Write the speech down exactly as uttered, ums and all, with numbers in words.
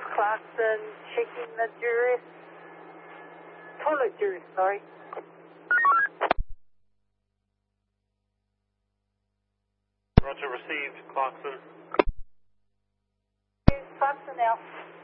Clarkson checking the jury. Toilet jury, sorry. Roger, received, Clarkson. Clarkson now.